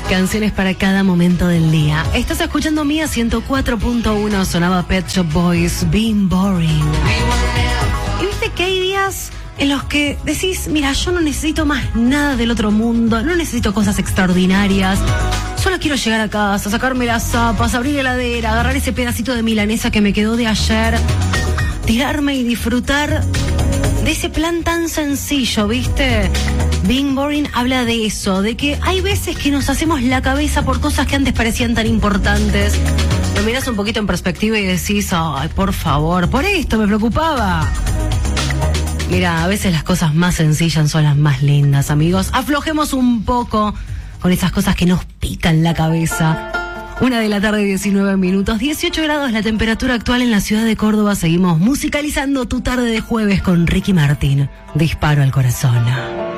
Canciones para cada momento del día. Estás escuchando Mía 104.1, sonaba Pet Shop Boys, Being Boring. Y viste que hay días en los que decís, mira, yo no necesito más nada del otro mundo, no necesito cosas extraordinarias, solo quiero llegar a casa, sacarme las zapas, abrir la heladera, agarrar ese pedacito de milanesa que me quedó de ayer, tirarme y disfrutar de ese plan tan sencillo, ¿viste? Being Boring habla de eso, de que hay veces que nos hacemos la cabeza por cosas que antes parecían tan importantes. Lo mirás un poquito en perspectiva y decís, ay, por favor, por esto me preocupaba. Mira, a veces las cosas más sencillas son las más lindas, amigos. Aflojemos un poco con esas cosas que nos pican la cabeza. 1:00 p.m, 19 minutos, 18 grados la temperatura actual en la ciudad de Córdoba. Seguimos musicalizando tu tarde de jueves con Ricky Martin. Disparo al corazón.